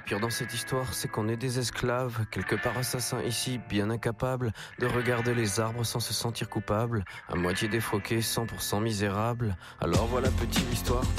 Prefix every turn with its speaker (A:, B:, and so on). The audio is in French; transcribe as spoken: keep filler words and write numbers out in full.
A: pire dans cette histoire, c'est qu'on est des esclaves, quelque part assassins ici, bien incapables de regarder les arbres sans se sentir coupables, à moitié défroqués, cent pour cent misérables. Alors voilà petite histoire